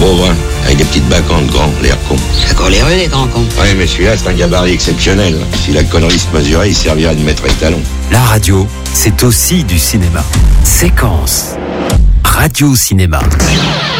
beau brun, avec des petites bacantes grands, l'air con. D'accord, les rues, les grands cons. Oui, mais celui-là, c'est un gabarit exceptionnel. Si la connerie se mesurait, il servirait de maître étalon. La radio, c'est aussi du cinéma. Séquence. Radio Cinéma.